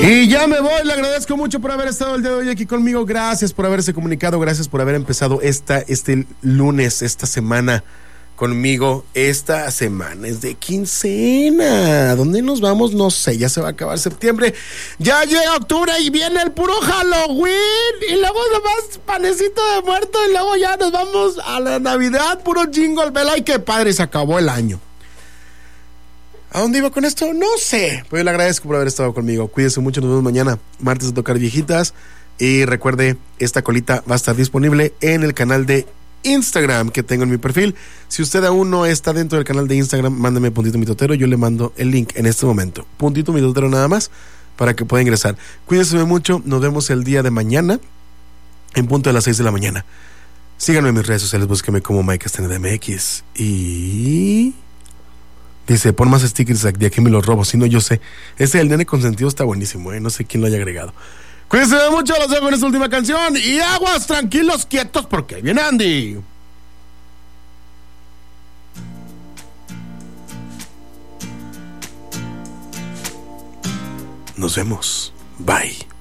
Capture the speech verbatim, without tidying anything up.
Y ya me voy, le agradezco mucho por haber estado el día de hoy aquí conmigo. Gracias por haberse comunicado, gracias por haber empezado esta, este lunes, esta semana conmigo. Esta semana es de quincena. ¿Dónde nos vamos? No sé, ya se va a acabar septiembre. Ya llega octubre y viene el puro Halloween. Y luego nomás panecito de muerto y luego ya nos vamos a la Navidad, puro jingle bell. Ay, qué padre, se acabó el año. ¿A dónde iba con esto? No sé. Pues le agradezco por haber estado conmigo. Cuídese mucho, nos vemos mañana, martes de Tocar Viejitas. Y recuerde, esta colita va a estar disponible en el canal de Instagram que tengo en mi perfil. Si usted aún no está dentro del canal de Instagram, mándeme puntito mitotero. Yo le mando el link en este momento. Puntito mitotero nada más para que pueda ingresar. Cuídese mucho. Nos vemos el día de mañana en punto de las seis de la mañana. Síganme en mis redes sociales. Búsqueme como Mike Castaneda M X. Y... dice, pon más stickers de aquí me los robo. Si no, yo sé. Ese del nene consentido está buenísimo, ¿eh? No sé quién lo haya agregado. Cuídense mucho, los dejo en esta última canción. Y aguas, tranquilos, quietos, porque ahí viene Andy. Nos vemos. Bye.